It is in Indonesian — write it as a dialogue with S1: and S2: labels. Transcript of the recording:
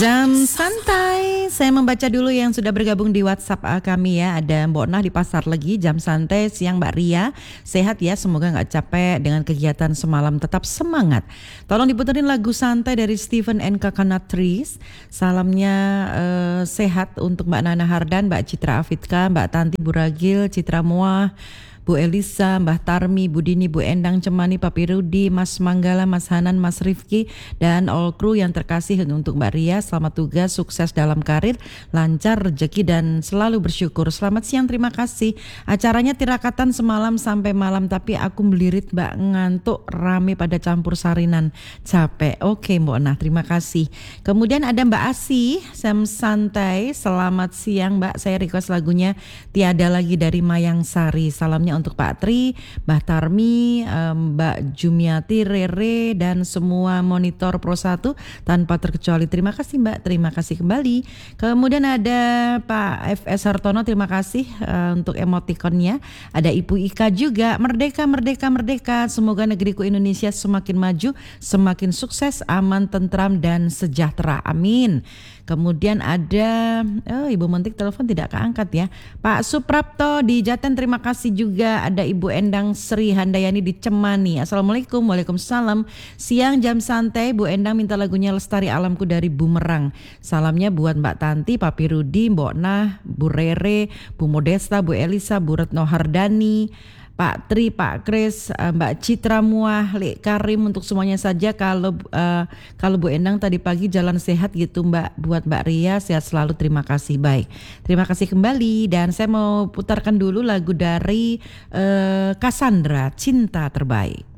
S1: Jam santai, saya membaca dulu yang sudah bergabung di WhatsApp kami ya. Ada Mbok Nah di Pasar Legi, jam santai siang Mbak Ria. Sehat ya, semoga gak capek dengan kegiatan semalam, tetap semangat. Tolong diputerin lagu santai dari Stephen and Coconut Trees. Salamnya sehat untuk Mbak Nana Hardan, Mbak Citra Afitka, Mbak Tanti Buragil, Citra Muah, Bu Elisa, Mbah Tarmi, Bu Dini, Bu Endang Cemani, Papi Rudi, Mas Manggala, Mas Hanan, Mas Rifki, dan all kru yang terkasih. Untuk Mbak Ria, selamat tugas, sukses dalam karir, lancar rezeki dan selalu bersyukur. Selamat siang, terima kasih. Acaranya tirakatan semalam sampai malam, tapi aku melirit Mbak, ngantuk, rame pada campur sarinan, capek. Oke Mbak Nah, terima kasih. Kemudian ada Mbak Asih, Sam Santai, selamat siang Mbak, saya request lagunya Tiada Lagi dari Mayang Sari. Salamnya untuk Pak Tri, Mbah Tarmi, Mbak Jumiati, Rere, dan semua monitor Pro 1 tanpa terkecuali. Terima kasih Mbak, terima kasih kembali. Kemudian ada Pak FS Hartono, terima kasih untuk emotikonnya. Ada Ibu Ika juga, Merdeka, Merdeka, Merdeka. Semoga negeriku Indonesia semakin maju, semakin sukses, aman, tentram, dan sejahtera. Amin. Kemudian ada Ibu Mentik telepon tidak keangkat ya. Pak Suprapto di Jaten, terima kasih juga. Ada Ibu Endang Sri Handayani di Cemani. Assalamualaikum. Waalaikumsalam. Siang jam santai, Bu Endang minta lagunya Lestari Alamku dari Bumerang. Salamnya buat Mbak Tanti, Papi Rudi, Mbok Nah, Bu Rere, Bu Modesta, Bu Elisa, Bu Retno Hardani, Pak Tri, Pak Kris, Mbak Citra Muah, Lek Karim, untuk semuanya saja. Kalau Bu Endang tadi pagi jalan sehat gitu Mbak, buat Mbak Ria sehat selalu, terima kasih. Baik, terima kasih kembali. Dan saya mau putarkan dulu lagu dari Cassandra, Cinta Terbaik.